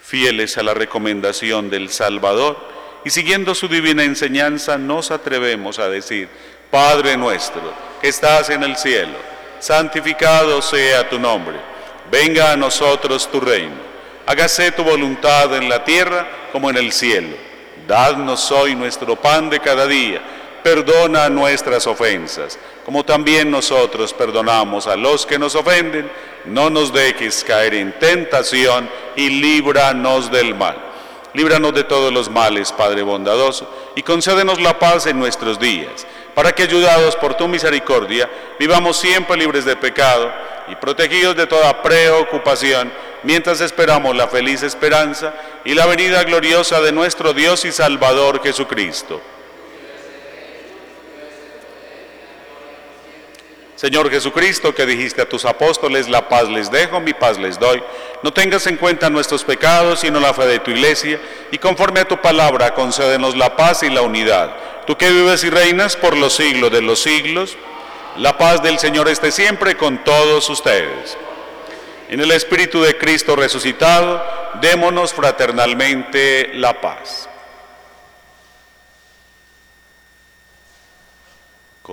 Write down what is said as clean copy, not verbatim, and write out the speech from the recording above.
Fieles a la recomendación del Salvador y siguiendo su divina enseñanza, nos atrevemos a decir: Padre nuestro, que estás en el cielo, santificado sea tu nombre. Venga a nosotros tu reino. Hágase tu voluntad en la tierra como en el cielo. Dadnos hoy nuestro pan de cada día. Perdona nuestras ofensas, como también nosotros perdonamos a los que nos ofenden. No nos dejes caer en tentación y líbranos del mal. Líbranos de todos los males, Padre bondadoso, y concédenos la paz en nuestros días, para que, ayudados por tu misericordia, vivamos siempre libres de pecado y protegidos de toda preocupación, mientras esperamos la feliz esperanza y la venida gloriosa de nuestro Dios y Salvador Jesucristo. Señor Jesucristo, que dijiste a tus apóstoles: la paz les dejo, mi paz les doy, no tengas en cuenta nuestros pecados, sino la fe de tu Iglesia, y conforme a tu palabra, concédenos la paz y la unidad. Tú que vives y reinas por los siglos de los siglos, la paz del Señor esté siempre con todos ustedes. En el Espíritu de Cristo resucitado, démonos fraternalmente la paz.